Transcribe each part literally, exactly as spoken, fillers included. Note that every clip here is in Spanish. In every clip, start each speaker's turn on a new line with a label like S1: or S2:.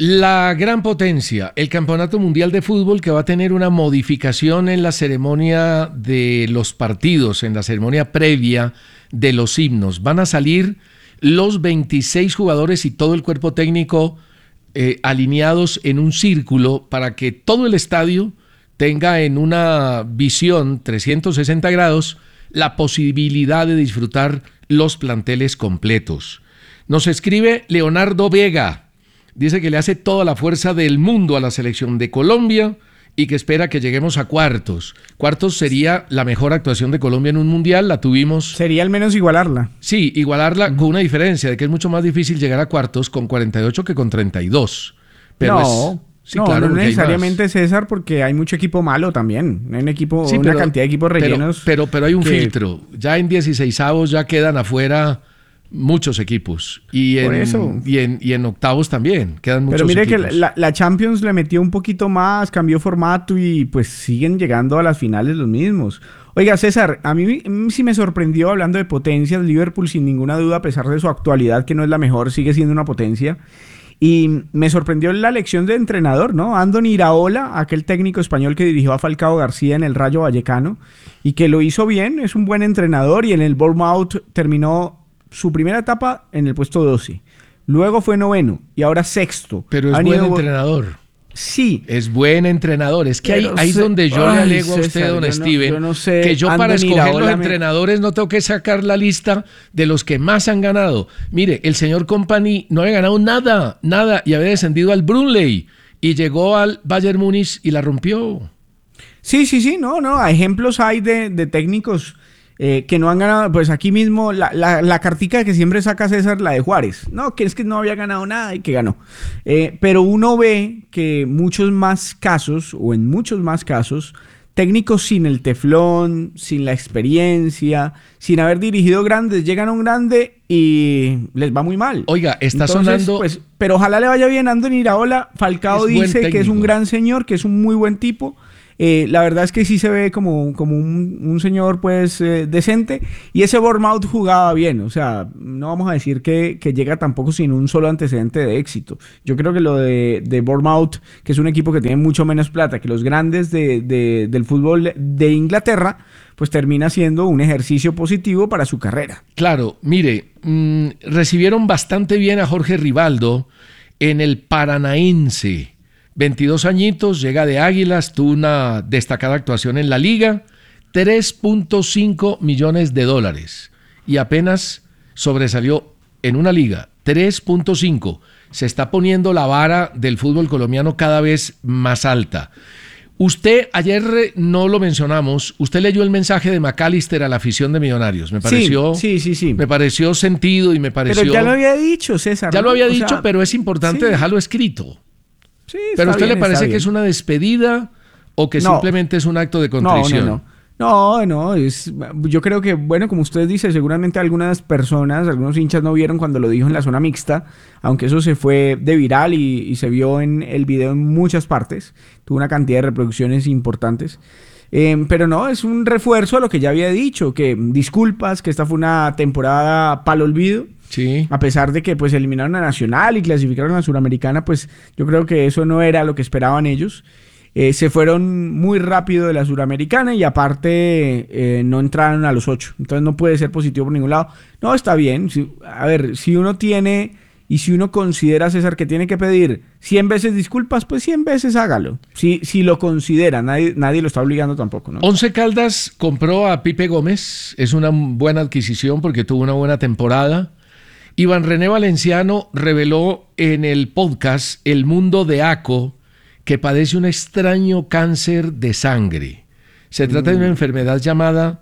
S1: La gran potencia, el Campeonato Mundial de Fútbol, que va a tener una modificación en la ceremonia de los partidos, en la ceremonia previa de los himnos. Van a salir los veintiséis jugadores y todo el cuerpo técnico eh, alineados en un círculo para que todo el estadio tenga en una visión trescientos sesenta grados la posibilidad de disfrutar los planteles completos. Nos escribe Leonardo Vega. Dice que le hace toda la fuerza del mundo a la selección de Colombia y que espera que lleguemos a cuartos. Cuartos sería la mejor actuación de Colombia en un mundial, la tuvimos...
S2: Sería al menos igualarla.
S1: Sí, igualarla uh-huh. con una diferencia de que es mucho más difícil llegar a cuartos con cuarenta y ocho que con treinta y dos. Pero
S2: no,
S1: es, sí,
S2: no,
S1: claro,
S2: no necesariamente, César, porque hay mucho equipo malo también. Hay un equipo, sí, una pero, cantidad de equipos rellenos.
S1: Pero, pero, pero hay un
S2: que...
S1: filtro. Ya en dieciseisavos ya quedan afuera... muchos equipos y en,
S2: eso.
S1: y, en, y en octavos también quedan muchos
S2: Pero mire
S1: equipos.
S2: que la, la Champions le metió un poquito más, cambió formato y pues siguen llegando a las finales los mismos. Oiga, César, a mí, a mí sí me sorprendió, hablando de potencias, Liverpool sin ninguna duda, a pesar de su actualidad que no es la mejor, sigue siendo una potencia. Y me sorprendió la elección de entrenador, ¿no? Andoni Iraola, aquel técnico español que dirigió a Falcao García en el Rayo Vallecano y que lo hizo bien, es un buen entrenador y en el Bournemouth terminó su primera etapa en el puesto doce. Luego fue noveno y ahora sexto.
S1: Pero es
S2: Han
S1: buen
S2: ido...
S1: entrenador.
S2: Sí.
S1: Es buen entrenador. Es que ahí, ahí es donde yo
S2: Ay,
S1: le alego a usted,
S2: César,
S1: don
S2: yo
S1: Steven,
S2: no, yo no sé,
S1: que yo
S2: Andoni
S1: para escoger
S2: Iraola
S1: los
S2: me...
S1: entrenadores no tengo que sacar la lista de los que más han ganado. Mire, el señor Kompany no había ganado nada, nada, y había descendido al Burnley y llegó al Bayern Múnich y la rompió.
S2: Sí, sí, sí, no, no, ejemplos hay de, de técnicos... Eh, que no han ganado, pues aquí mismo la, la, la cartica que siempre saca César, la de Juárez, no, que es que no había ganado nada y que ganó, eh, pero uno ve que muchos más casos, o en muchos más casos, técnicos sin el teflón, sin la experiencia, sin haber dirigido grandes, llegan a un grande y les va muy mal.
S1: Oiga, está
S2: Entonces,
S1: sonando...
S2: Pues, pero ojalá le vaya bien a Andoni Iraola. Falcao dice que es un gran señor, que es un muy buen tipo. Eh, la verdad es que sí se ve como, como un, un señor pues eh, decente, y ese Bournemouth jugaba bien, o sea, no vamos a decir que, que llega tampoco sin un solo antecedente de éxito. Yo creo que lo de, de Bournemouth, que es un equipo que tiene mucho menos plata que los grandes de, de, del fútbol de Inglaterra, pues termina siendo un ejercicio positivo para su carrera.
S1: Claro, mire, mmm, recibieron bastante bien a Jorge Rivaldo en el Paranaense. veintidós añitos, llega de Águilas, tuvo una destacada actuación en la liga, tres punto cinco millones de dólares y apenas sobresalió en una liga, tres punto cinco. Se está poniendo la vara del fútbol colombiano cada vez más alta. Usted, ayer no lo mencionamos, usted leyó el mensaje de McAllister a la afición de Millonarios. Me pareció,
S2: sí, sí, sí, sí.
S1: Me pareció sentido y me pareció...
S2: Pero ya lo había dicho, César.
S1: Ya
S2: ¿no?
S1: lo había
S2: o
S1: dicho,
S2: sea,
S1: pero es importante sí. dejarlo escrito.
S2: Sí,
S1: ¿Pero a usted
S2: bien,
S1: le parece que es una despedida o que
S2: no.
S1: simplemente es un acto de contrición?
S2: No, no, no. No, no, es, yo creo que, bueno, como usted dice, seguramente algunas personas, algunos hinchas no vieron cuando lo dijo en la zona mixta, aunque eso se fue de viral y, y se vio en el video en muchas partes, tuvo una cantidad de reproducciones importantes. Eh, pero no, es un refuerzo a lo que ya había dicho, que disculpas, que esta fue una temporada para el olvido.
S1: Sí.
S2: A pesar de que pues eliminaron a Nacional y clasificaron a la Suramericana, pues yo creo que eso no era lo que esperaban ellos. Eh, se fueron muy rápido de la Suramericana y aparte eh, no entraron a los ocho. Entonces no puede ser positivo por ningún lado. No, está bien. Si, a ver, si uno tiene y si uno considera, César, que tiene que pedir cien veces disculpas, pues cien veces hágalo. Si, si lo considera, nadie, nadie lo está obligando tampoco, ¿no?
S1: Once Caldas compró a Pipe Gómez. Es una buena adquisición porque tuvo una buena temporada. Iván René Valenciano reveló en el podcast El Mundo de Aco que padece un extraño cáncer de sangre. Se trata de una enfermedad llamada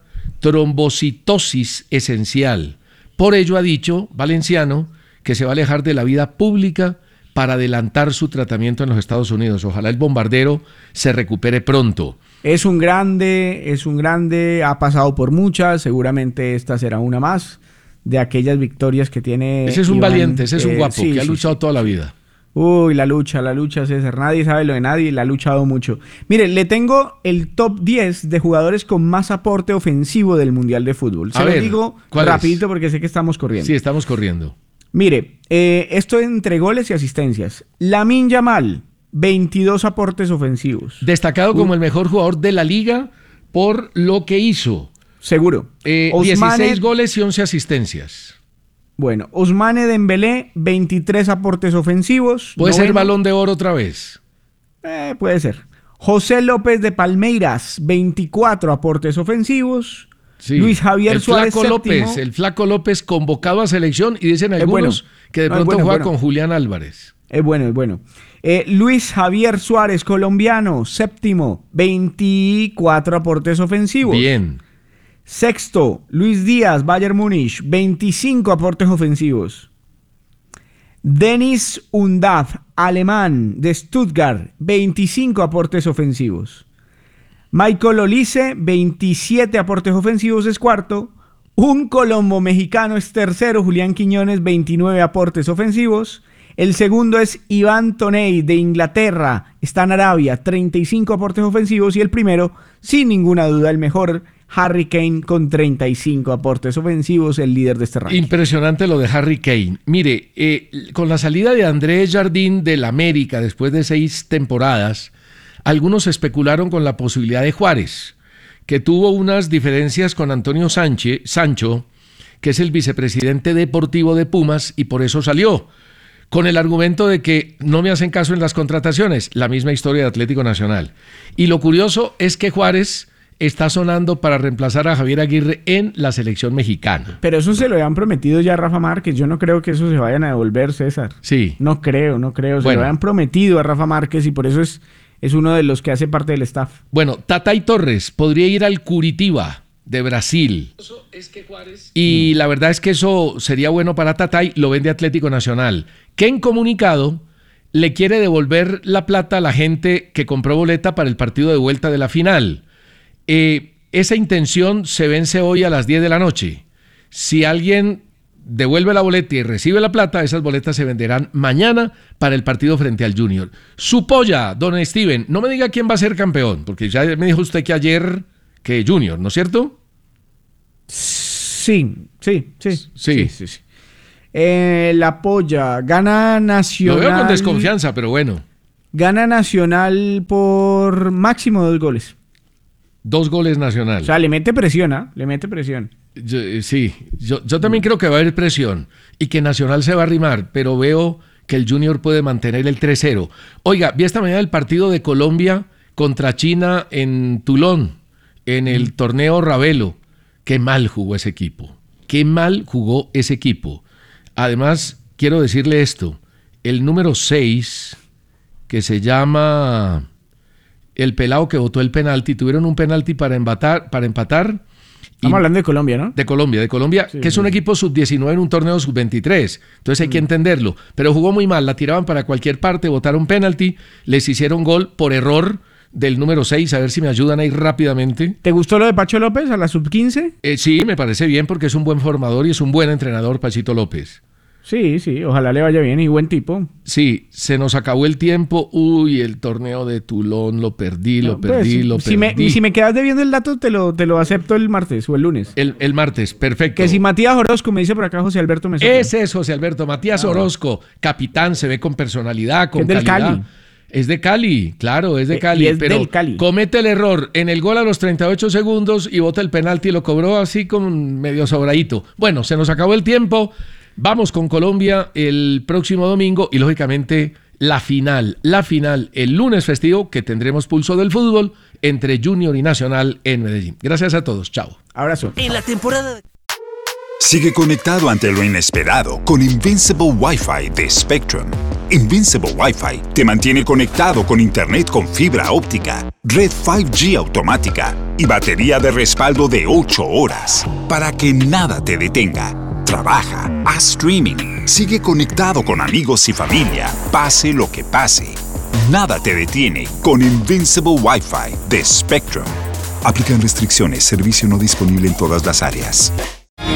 S1: trombocitosis esencial. Por ello ha dicho Valenciano que se va a alejar de la vida pública para adelantar su tratamiento en los Estados Unidos. Ojalá el bombardero se recupere pronto.
S2: Es un grande, es un grande, ha pasado por muchas, seguramente esta será una más de aquellas victorias que tiene.
S1: Ese es un
S2: Iván,
S1: valiente, ese es un
S2: eh,
S1: guapo,
S2: sí,
S1: que ha
S2: sí,
S1: luchado
S2: sí.
S1: toda la vida.
S2: Uy, la lucha, la lucha, César. Nadie sabe lo de nadie, la ha luchado mucho. Mire, le tengo el top diez de jugadores con más aporte ofensivo del Mundial de Fútbol. Se
S1: A
S2: lo
S1: ver,
S2: digo
S1: ¿cuál
S2: rapidito
S1: es?
S2: porque sé que estamos corriendo.
S1: Sí, estamos corriendo.
S2: Mire, eh, esto entre goles y asistencias. Lamine Yamal, veintidós aportes ofensivos.
S1: Destacado como el mejor jugador de la liga por lo que hizo.
S2: Seguro.
S1: Eh,
S2: Ousmane,
S1: dieciséis goles y once asistencias.
S2: Bueno, Ousmane Dembélé, veintitrés aportes ofensivos.
S1: ¿Puede
S2: noveno.
S1: ser Balón de Oro otra vez?
S2: Eh, puede ser. José López de Palmeiras, veinticuatro aportes ofensivos.
S1: Sí.
S2: Luis Javier
S1: el
S2: Suárez,
S1: Flaco
S2: séptimo.
S1: López, el Flaco López convocado a selección y dicen
S2: Es
S1: algunos
S2: bueno.
S1: que de
S2: No, es
S1: pronto
S2: bueno,
S1: juega
S2: bueno.
S1: con Julián Álvarez.
S2: Es bueno, es bueno. Eh, Luis Javier Suárez, colombiano, séptimo, veinticuatro aportes ofensivos.
S1: Bien.
S2: Sexto, Luis Díaz, Bayern Múnich, veinticinco aportes ofensivos. Denis Undav, alemán, de Stuttgart, veinticinco aportes ofensivos. Michael Olise, veintisiete aportes ofensivos, es cuarto. Un colombo mexicano es tercero, Julián Quiñones, veintinueve aportes ofensivos. El segundo es Iván Toney, de Inglaterra, está en Arabia, treinta y cinco aportes ofensivos. Y el primero, sin ninguna duda, el mejor, Harry Kane, con treinta y cinco aportes ofensivos, el líder de este ranking.
S1: Impresionante lo de Harry Kane. Mire, eh, con la salida de Andrés Jardín del América después de seis temporadas, algunos especularon con la posibilidad de Juárez, que tuvo unas diferencias con Antonio Sánchez, Sancho, que es el vicepresidente deportivo de Pumas, y por eso salió, con el argumento de que no me hacen caso en las contrataciones, la misma historia de Atlético Nacional. Y lo curioso es que Juárez está sonando para reemplazar a Javier Aguirre en la selección mexicana.
S2: Pero eso se lo habían prometido ya a Rafa Márquez. Yo no creo que eso se vayan a devolver, César.
S1: Sí.
S2: No creo, no creo. Se
S1: Bueno.
S2: lo habían prometido a Rafa Márquez y por eso es, es uno de los que hace parte del staff.
S1: Bueno, Tatay Torres podría ir al Curitiba de Brasil. Y la verdad es que eso sería bueno para Tatay, lo vende Atlético Nacional, que en comunicado le quiere devolver la plata a la gente que compró boleta para el partido de vuelta de la final. Eh, esa intención se vence hoy a las diez de la noche. Si alguien devuelve la boleta y recibe la plata, esas boletas se venderán mañana para el partido frente al Junior. Su polla, don Steven, no me diga quién va a ser campeón, porque ya me dijo usted que ayer que Junior, ¿no es cierto?
S2: Sí, sí, sí.
S1: Sí.
S2: sí, sí, sí. Eh, la polla, gana Nacional.
S1: Lo veo con desconfianza, pero bueno.
S2: Gana Nacional por máximo dos goles.
S1: Dos goles Nacional.
S2: O sea, le mete presión, ¿ah? Le mete presión.
S1: Yo, eh, sí, yo, yo también creo que va a haber presión y que Nacional se va a arrimar, pero veo que el Junior puede mantener el tres cero. Oiga, vi esta mañana el partido de Colombia contra China en Toulon, en el mm. torneo Ravelo. Qué mal jugó ese equipo. Qué mal jugó ese equipo. Además, quiero decirle esto. El número seis, que se llama el pelado que botó el penalti, tuvieron un penalti para empatar, para empatar.
S2: Estamos hablando de Colombia, ¿no?
S1: De Colombia, de Colombia, sí, que es un sí. equipo sub diecinueve en un torneo sub veintitrés. Entonces hay mm. que entenderlo. Pero jugó muy mal, la tiraban para cualquier parte, botaron penalti, les hicieron gol por error del número seis, a ver si me ayudan ahí rápidamente.
S2: ¿Te gustó lo de Pacho López a la sub quince?
S1: Eh, sí, me parece bien porque es un buen formador y es un buen entrenador, Pachito López.
S2: Sí, sí, ojalá le vaya bien y buen tipo.
S1: Sí, se nos acabó el tiempo. Uy, el torneo de Toulon, lo perdí, lo no, perdí, pues, lo
S2: si
S1: perdí.
S2: Me, si me quedas debiendo el dato, te lo, te lo acepto el martes o el lunes.
S1: El, el martes, perfecto.
S2: Que si Matías Orozco, me dice por acá José Alberto Mesón.
S1: Ese es José Alberto, Matías ah, Orozco, capitán, se ve con personalidad, con
S2: es del
S1: calidad.
S2: Cali.
S1: Es de Cali, claro, es de Cali,
S2: y es
S1: pero
S2: del Cali.
S1: Comete el error en el gol a los treinta y ocho segundos y bota el penalti y lo cobró así con medio sobradito. Bueno, se nos acabó el tiempo. Vamos con Colombia el próximo domingo y lógicamente la final, la final el lunes festivo que tendremos pulso del fútbol entre Junior y Nacional en Medellín. Gracias a todos, chao.
S2: Abrazo.
S3: En la temporada de...
S4: Sigue conectado ante lo inesperado con Invincible Wi-Fi de Spectrum. Invincible Wi-Fi te mantiene conectado con internet con fibra óptica, red cinco G automática y batería de respaldo de ocho horas para que nada te detenga. Trabaja, haz streaming, sigue conectado con amigos y familia, pase lo que pase. Nada te detiene con Invincible Wi-Fi de Spectrum. Aplican restricciones, servicio no disponible en todas las áreas.